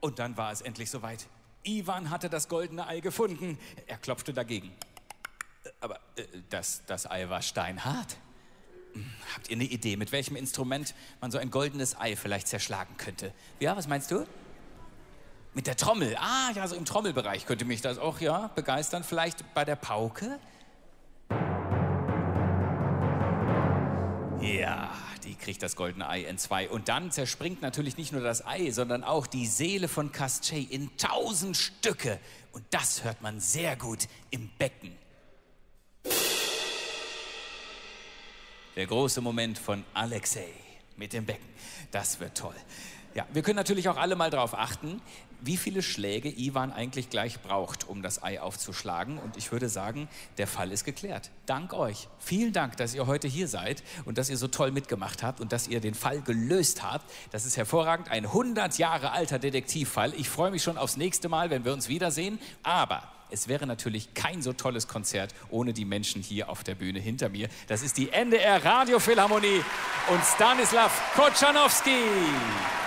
Und dann war es endlich soweit. Iwan hatte das goldene Ei gefunden. Er klopfte dagegen. Aber das Ei war steinhart. Habt ihr eine Idee, mit welchem Instrument man so ein goldenes Ei vielleicht zerschlagen könnte? Ja, was meinst du? Mit der Trommel. Ah, ja, so im Trommelbereich könnte mich das auch, ja, begeistern. Vielleicht bei der Pauke? Ja, die kriegt das goldene Ei entzwei. Und dann zerspringt natürlich nicht nur das Ei, sondern auch die Seele von Kastschei in 1000 Stücke. Und das hört man sehr gut im Becken. Der große Moment von Alexei mit dem Becken. Das wird toll. Ja, wir können natürlich auch alle mal darauf achten, wie viele Schläge Iwan eigentlich gleich braucht, um das Ei aufzuschlagen. Und ich würde sagen, der Fall ist geklärt. Dank euch. Vielen Dank, dass ihr heute hier seid und dass ihr so toll mitgemacht habt und dass ihr den Fall gelöst habt. Das ist hervorragend. Ein 100 Jahre alter Detektivfall. Ich freue mich schon aufs nächste Mal, wenn wir uns wiedersehen. Aber es wäre natürlich kein so tolles Konzert ohne die Menschen hier auf der Bühne hinter mir. Das ist die NDR Radiophilharmonie und Stanislav Kotschanowski.